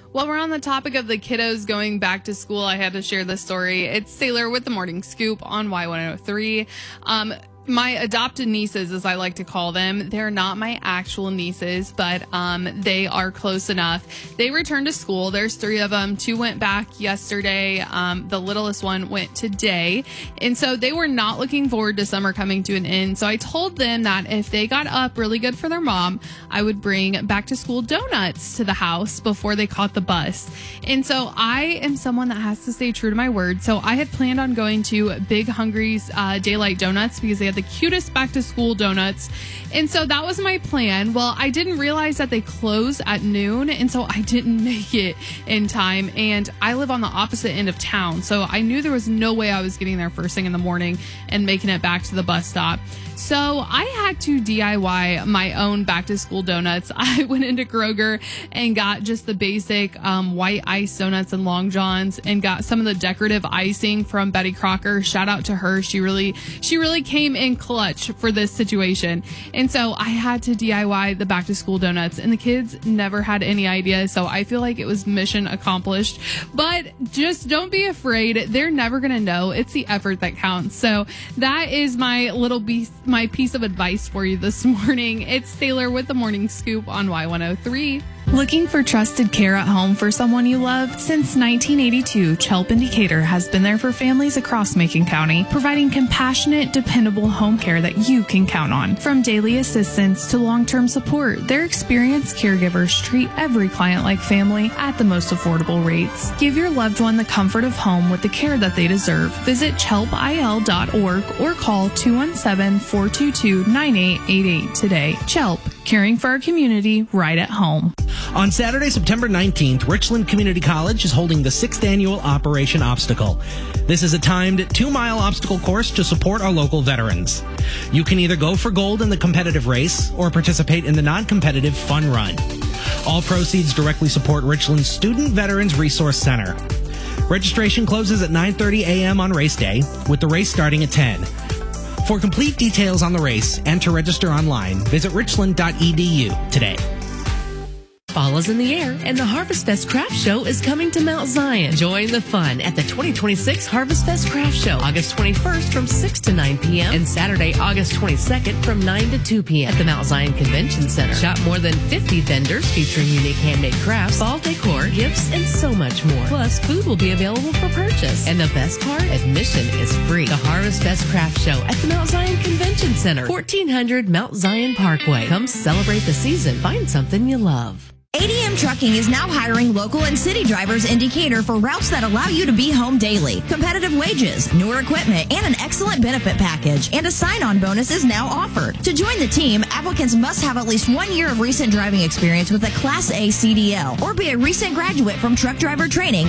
While we're on the topic of the kiddos going back to school, I had to share this story. It's Sailor with the Morning Scoop on Y103. My adopted nieces, as I like to call them, they're not my actual nieces, but they are close enough. They returned to school. There's 3 of them. 2 went back yesterday. The littlest one went today. And so they were not looking forward to summer coming to an end. So I told them that if they got up really good for their mom, I would bring back to school donuts to the house before they caught the bus. And so I am someone that has to stay true to my word. So I had planned on going to Big Hungry's Daylight Donuts because they had the cutest back to school donuts. And so that was my plan. Well, I didn't realize that they close at noon. And so I didn't make it in time. And I live on the opposite end of town. So I knew there was no way I was getting there first thing in the morning and making it back to the bus stop. So I had to DIY my own back to school donuts. I went into Kroger and got just the basic white ice donuts and Long Johns and got some of the decorative icing from Betty Crocker. Shout out to her. She really came in clutch for this situation. And so I had to DIY the back to school donuts, and the kids never had any idea. So I feel like it was mission accomplished, but just don't be afraid. They're never going to know. It's the effort that counts. So that is my piece of advice for you this morning. It's Taylor with the Morning Scoop on Y103. Looking for trusted care at home for someone you love? Since 1982, Chelp in Decatur has been there for families across Macon County, providing compassionate, dependable home care that you can count on. From daily assistance to long-term support, their experienced caregivers treat every client like family at the most affordable rates. Give your loved one the comfort of home with the care that they deserve. Visit chelpil.org or call 217-422-9888 today. Chelp, caring for our community right at home. On Saturday, September 19th, Richland Community College is holding the 6th annual Operation Obstacle. This is a timed 2-mile obstacle course to support our local veterans. You can either go for gold in the competitive race or participate in the non-competitive fun run. All proceeds directly support Richland's Student Veterans Resource Center. Registration closes at 9:30 a.m. on race day, with the race starting at 10. For complete details on the race and to register online, visit richland.edu today. Fall is in the air, and the Harvest Fest Craft Show is coming to Mount Zion. Join the fun at the 2026 Harvest Fest Craft Show, August 21st from 6 to 9 p.m. and Saturday, August 22nd from 9 to 2 p.m. at the Mount Zion Convention Center. Shop more than 50 vendors featuring unique handmade crafts, fall decor, gifts, and so much more. Plus, food will be available for purchase. And the best part, admission is free. The Harvest Fest Craft Show at the Mount Zion Convention Center, 1400 Mount Zion Parkway. Come celebrate the season. Find something you love. ADM Trucking is now hiring local and city drivers in Decatur for routes that allow you to be home daily. Competitive wages, newer equipment, and an excellent benefit package. And a sign-on bonus is now offered. To join the team, applicants must have at least 1 year of recent driving experience with a Class A CDL or be a recent graduate from truck driver training